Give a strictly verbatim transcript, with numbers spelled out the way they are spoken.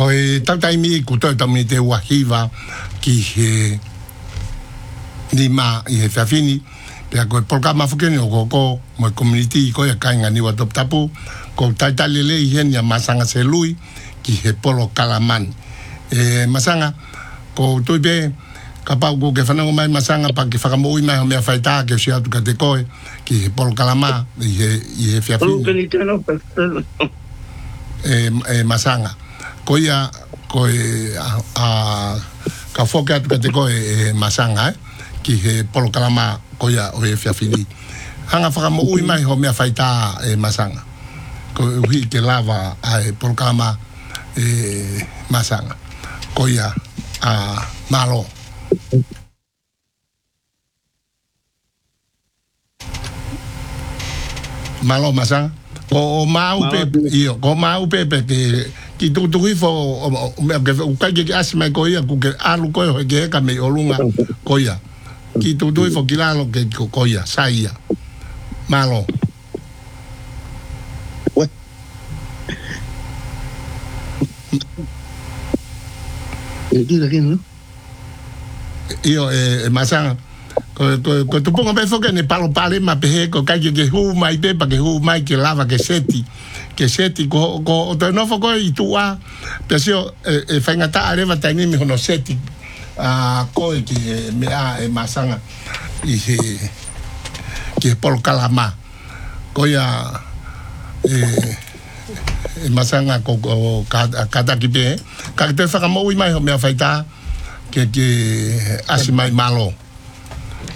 ko e tautai mi ku toi tami te wahiva ki he ni ma i he whiawhini pia ko e polka mawhukeni o ko ko mo e community ko e kainga niwa top tapu ko taitalele i henia masanga se lui ki he polo kalamani e masanga ko toi be ka pau ko ke whanango mai masanga pa ki whakamoi mai o mea whaita ke si atu ka te koe ki he polo kalama i he, i he whiawhini e, e masanga ko ia ko e a, a ka whoke atu ka te koe e masanga eh? Ki he polo kalama ko ia o he whiawhini hanga whakamoi mai o mea whaita e masanga ko hui ke lava ai polo kalama e masanga ko ia a malo malo masanga o mau pe io ko mau pe pe ke ki tu tu fo o ke o ka ke asma ko ia ku ke alu ko ke ka me olunga ko ia ki tu tu fo kilalo ke ko ia saia malo io e masanga ko ko ko tu ponga pe foke ne palo pale ma pe ko ka ke hu mai pe pa ke hu mai ke lava ke seti ke seti ko ko to no fo ko i tua pe sio e fangata areva tani mi hono seti a ko ke me a e masanga i he ke polo kalama ko ya e e masanga ko ko kada ki pe ka te fa mo i mai ho me faita ke ke asimai malo